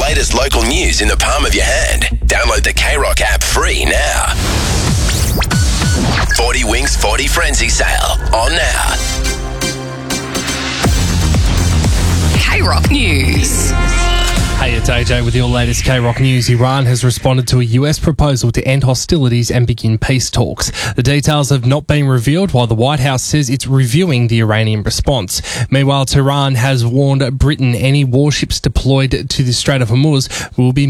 latest local news in the palm of your hand. Download the K-Rock app free now. 40 Winks 40 Frenzy sale on now. K-Rock News. Hey, it's AJ with your latest K-Rock News. Iran has responded to a US proposal to end hostilities and begin peace talks. The details have not been revealed, while the White House says it's reviewing the Iranian response. Meanwhile, Tehran has warned Britain any warships deployed to the Strait of Hormuz will be